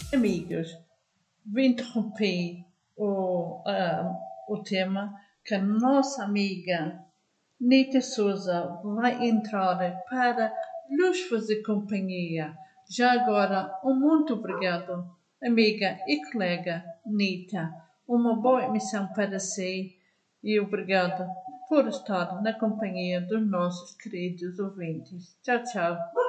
Amigos, vim interromper o tema que a nossa amiga Nita Souza vai entrar para nos fazer companhia. Já agora, muito obrigado, amiga e colega Nita. Uma boa emissão para si e obrigado por estar na companhia dos nossos queridos ouvintes. Tchau, tchau.